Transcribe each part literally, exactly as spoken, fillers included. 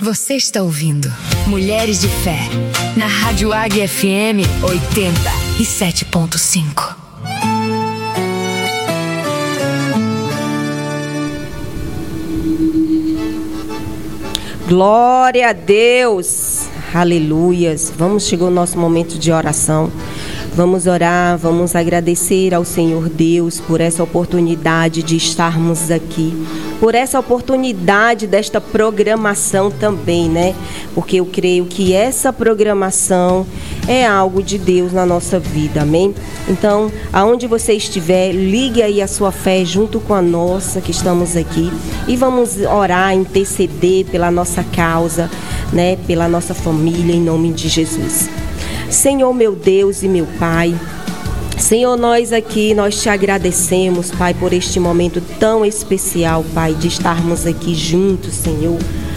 Você está ouvindo Mulheres de Fé, na Rádio Águia F M oitenta e sete ponto cinco. Glória a Deus, aleluias. Vamos, chegou o nosso momento de oração. Vamos orar, vamos agradecer ao Senhor Deus por essa oportunidade de estarmos aqui, por essa oportunidade desta programação também, né? Porque eu creio que essa programação é algo de Deus na nossa vida, amém? Então, aonde você estiver, ligue aí a sua fé junto com a nossa, que estamos aqui, e vamos orar, interceder pela nossa causa, né? Pela nossa família, em nome de Jesus. Senhor, meu Deus e meu Pai, Senhor, nós aqui, nós te agradecemos, Pai, por este momento tão especial, Pai, de estarmos aqui juntos, Senhor,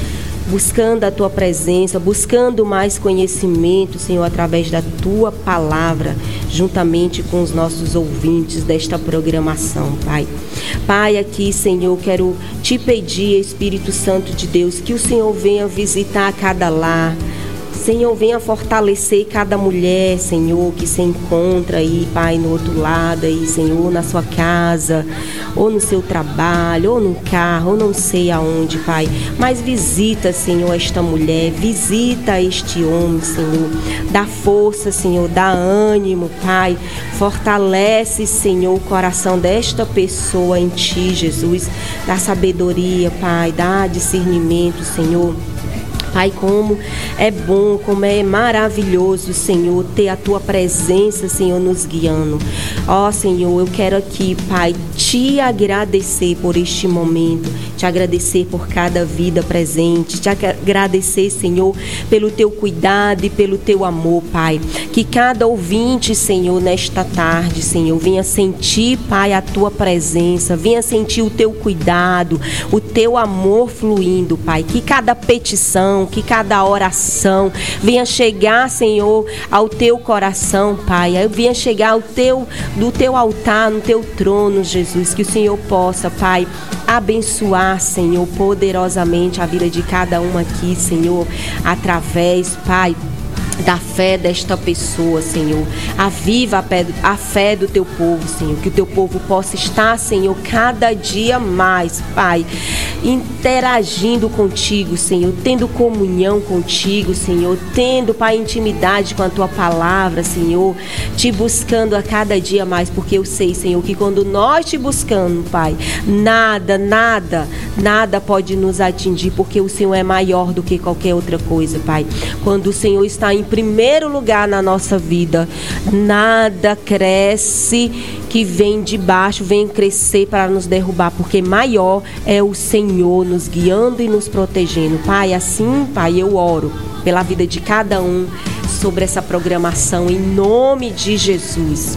buscando a Tua presença, buscando mais conhecimento, Senhor, através da Tua palavra, juntamente com os nossos ouvintes desta programação, Pai. Pai, aqui, Senhor, quero te pedir, Espírito Santo de Deus, que o Senhor venha visitar cada lar, Senhor, venha fortalecer cada mulher, Senhor, que se encontra aí, Pai, no outro lado aí, Senhor, na sua casa, ou no seu trabalho, ou no carro, ou não sei aonde, Pai. Mas visita, Senhor, esta mulher, visita este homem, Senhor. Dá força, Senhor, dá ânimo, Pai. Fortalece, Senhor, o coração desta pessoa em Ti, Jesus. Dá sabedoria, Pai, dá discernimento, Senhor. Pai, como é bom, como é maravilhoso, Senhor, ter a Tua presença, Senhor, nos guiando. Ó, Senhor, eu quero aqui, Pai, te agradecer por este momento, te agradecer por cada vida presente, te agradecer, Senhor, pelo Teu cuidado e pelo Teu amor, Pai. Que cada ouvinte, Senhor, nesta tarde, Senhor, venha sentir, Pai, a Tua presença, venha sentir o Teu cuidado, o Teu amor fluindo, Pai. Que cada petição, que cada oração venha chegar, Senhor, ao Teu coração, Pai. Venha chegar ao teu, do Teu altar, no Teu trono, Jesus. Que o Senhor possa, Pai, abençoar, Senhor, poderosamente a vida de cada um aqui, Senhor, através, Pai, da fé desta pessoa, Senhor. Aviva a fé, a fé do Teu povo, Senhor. Que o Teu povo possa estar, Senhor, cada dia mais, Pai, interagindo contigo, Senhor, tendo comunhão contigo, Senhor, tendo, Pai, intimidade com a Tua palavra, Senhor, te buscando a cada dia mais, porque eu sei, Senhor, que quando nós te buscamos, Pai, nada, nada, nada pode nos atingir, porque o Senhor é maior do que qualquer outra coisa, Pai. Quando o Senhor está em primeiro lugar na nossa vida, nada cresce que vem de baixo, vem crescer para nos derrubar, porque maior é o Senhor nos guiando e nos protegendo. Pai, assim, Pai, eu oro pela vida de cada um sobre essa programação, em nome de Jesus.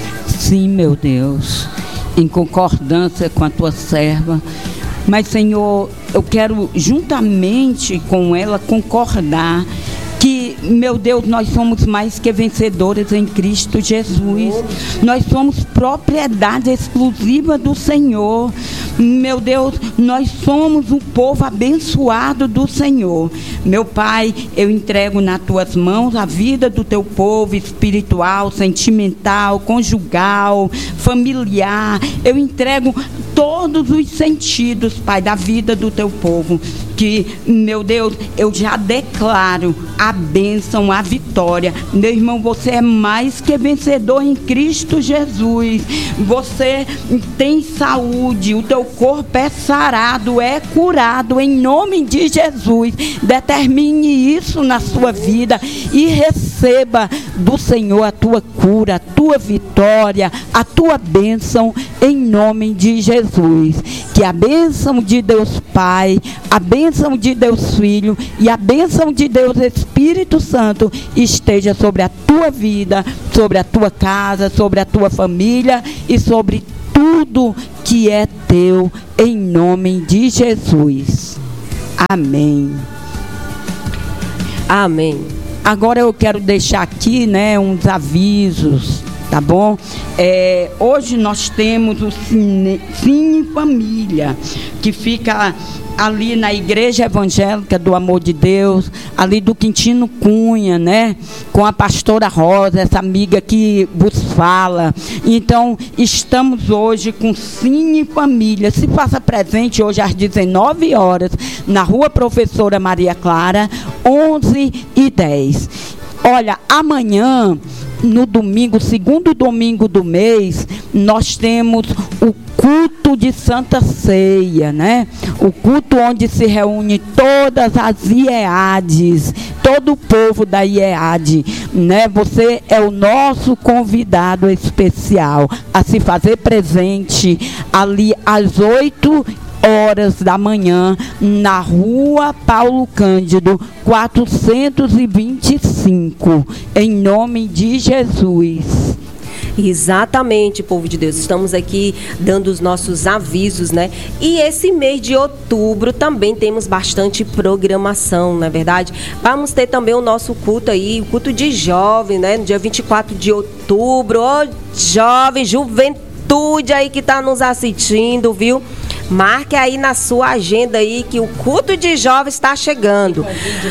Sim, meu Deus, em concordância com a Tua serva, mas, Senhor, eu quero juntamente com ela concordar que, meu Deus, nós somos mais que vencedores em Cristo Jesus. Nós somos propriedade exclusiva do Senhor. Meu Deus, nós somos um povo abençoado do Senhor. Meu Pai, eu entrego nas Tuas mãos a vida do Teu povo espiritual, sentimental, conjugal, familiar. Eu entrego todos os sentidos, Pai, da vida do Teu povo. Que, meu Deus, eu já declaro a bênção, a vitória. Meu irmão, você é mais que vencedor em Cristo Jesus. Você tem saúde, o teu corpo é sarado, é curado em nome de Jesus. Determine isso na sua vida e receba do Senhor a tua cura, a tua vitória, a tua bênção em nome de Jesus. Que a bênção de Deus Pai, a bênção de Deus Filho e a bênção de Deus Espírito Santo esteja sobre a tua vida, sobre a tua casa, sobre a tua família e sobre tudo que é teu, em nome de Jesus. Amém. Amém. Agora eu quero deixar aqui, né, uns avisos tá bom? É, hoje nós temos o Cine, Cine Família, que fica ali na Igreja Evangélica do Amor de Deus, ali do Quintino Cunha, né? Com a pastora Rosa, essa amiga que vos fala. Então, estamos hoje com Cine Família. Se faça presente hoje às dezenove horas, na Rua Professora Maria Clara, onze e dez. Olha, amanhã, no domingo, segundo domingo do mês, nós temos o culto de Santa Ceia, né? O culto onde se reúne todas as I E A Ds, todo o povo da I E A D, né? Você é o nosso convidado especial a se fazer presente ali às oito horas da manhã, na Rua Paulo Cândido, quatrocentos e vinte e cinco, em nome de Jesus. Exatamente, povo de Deus, estamos aqui dando os nossos avisos, né? E esse mês de outubro também temos bastante programação, não é verdade? Vamos ter também o nosso culto aí, o culto de jovem, né? No dia vinte e quatro de outubro, ô jovem, juventude aí que tá nos assistindo, viu? Marque aí na sua agenda aí que o culto de jovens está chegando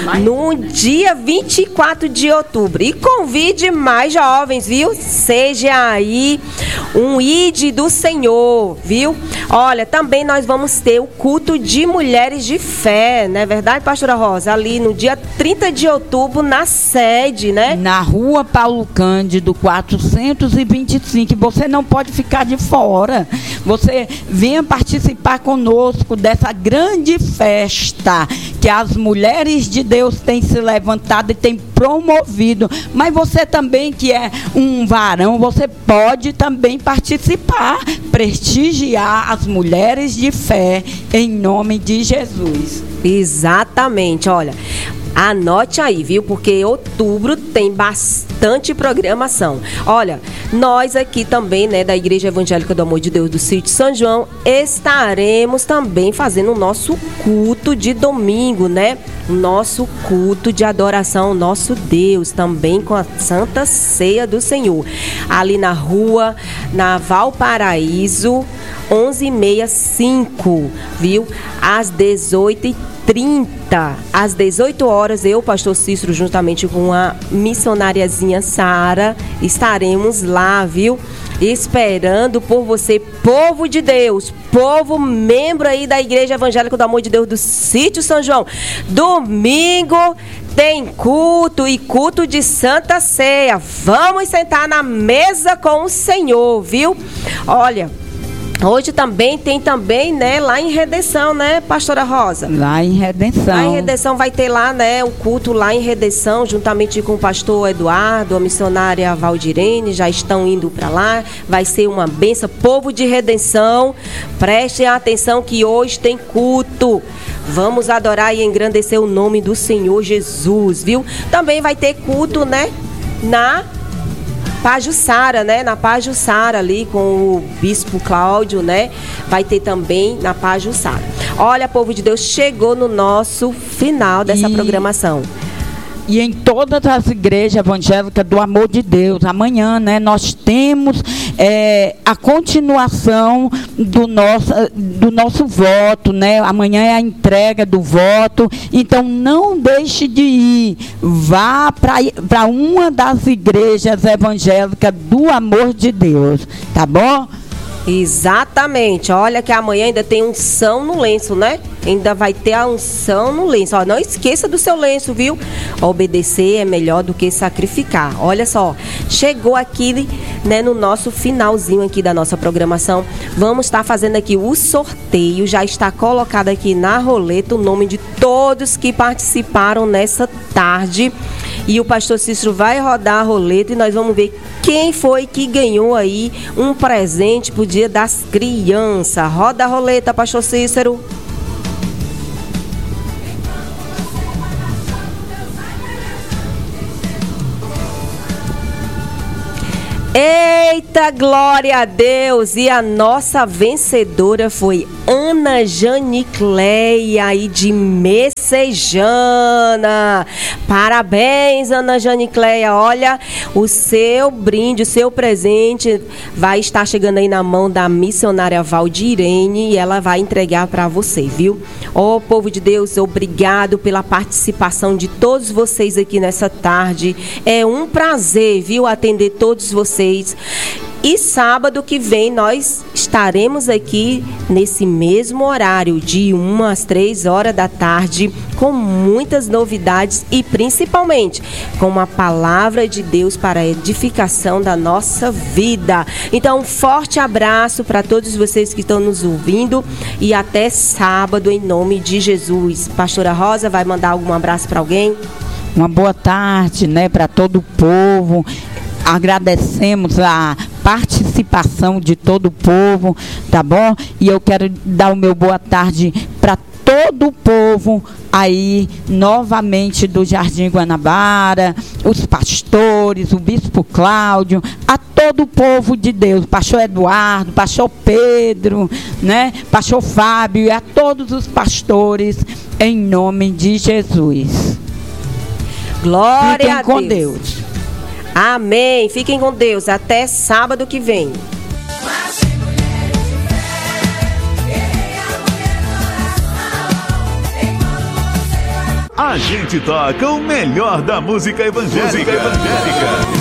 no dia vinte e quatro de outubro. E convide mais jovens, viu? Seja aí um I D do Senhor, viu? Olha, também nós vamos ter o culto de mulheres de fé, não é verdade, pastora Rosa? Ali no dia trinta de outubro, na sede, né? Na Rua Paulo Cândido, quatrocentos e vinte e cinco. Você não pode ficar de fora. Você venha participar conosco dessa grande festa que as mulheres de Deus têm se levantado e têm promovido. Mas você também, que é um varão, você pode também participar, prestigiar as mulheres de fé em nome de Jesus. Exatamente, olha, anote aí, viu? Porque outubro tem bastante programação. Olha, nós aqui também, né, da Igreja Evangélica do Amor de Deus do Sítio São João, estaremos também fazendo o nosso culto de domingo, né? Nosso culto de adoração ao nosso Deus, também com a Santa Ceia do Senhor. Ali na rua, na Valparaíso, onze e sessenta e cinco, viu? Às dezoito e trinta, às dezoito horas, eu, pastor Cícero, juntamente com a missionariazinha Sara, estaremos lá, viu? Esperando por você, povo de Deus, povo membro aí da Igreja Evangélica do Amor de Deus do Sítio São João. Domingo tem culto e culto de Santa Ceia. Vamos sentar na mesa com o Senhor, viu? Olha, hoje também tem também, né, lá em Redenção, né, pastora Rosa? Lá em Redenção. Lá em Redenção vai ter lá, né, o culto lá em Redenção, juntamente com o pastor Eduardo, a missionária Valdirene, já estão indo para lá. Vai ser uma benção, povo de Redenção. Prestem atenção que hoje tem culto. Vamos adorar e engrandecer o nome do Senhor Jesus, viu? Também vai ter culto, né, na Pajuçara, né? Na Pajuçara ali com o bispo Cláudio, né? Vai ter também na Pajuçara. Olha, povo de Deus, chegou no nosso final dessa e... programação. E em todas as igrejas evangélicas do Amor de Deus, amanhã, né, nós temos é, a continuação do nosso, do nosso voto, né? Amanhã é a entrega do voto. Então, não deixe de ir. Vá para uma das igrejas evangélicas do Amor de Deus, tá bom? Exatamente. Olha que amanhã ainda tem unção no lenço, né? Ainda vai ter a unção no lenço. Ó, não esqueça do seu lenço, viu? Obedecer é melhor do que sacrificar. Olha só, chegou aqui, né, no nosso finalzinho aqui da nossa programação. Vamos estar fazendo aqui o sorteio. Já está colocado aqui na roleta o nome de todos que participaram nessa tarde. E o pastor Cícero vai rodar a roleta e nós vamos ver quem foi que ganhou aí um presente pro Dia das Crianças. Roda a roleta, pastor Cícero. Eita, glória a Deus! E a nossa vencedora foi Ana Janicleia e de Messejana. Parabéns, Ana Janicleia. Olha, o seu brinde, o seu presente vai estar chegando aí na mão da missionária Valdirene e ela vai entregar para você, viu? Ó, povo de Deus, obrigado pela participação de todos vocês aqui nessa tarde. É um prazer, viu, atender todos vocês. E sábado que vem nós estaremos aqui nesse mesmo horário, de uma às três horas da tarde, com muitas novidades e principalmente com uma palavra de Deus para a edificação da nossa vida. Então, um forte abraço para todos vocês que estão nos ouvindo e até sábado, em nome de Jesus. Pastora Rosa, vai mandar algum abraço para alguém? Uma boa tarde, né, para todo o povo. Agradecemos a participação de todo o povo, tá bom? E eu quero dar o meu boa tarde para todo o povo aí, novamente, do Jardim Guanabara, os pastores, o bispo Cláudio, a todo o povo de Deus, pastor Eduardo, pastor Pedro, né? Pastor Fábio e a todos os pastores, em nome de Jesus. Glória Fiquem a com Deus. Deus. Amém. Fiquem com Deus. Até sábado que vem. A gente toca o melhor da música evangélica. Música evangélica.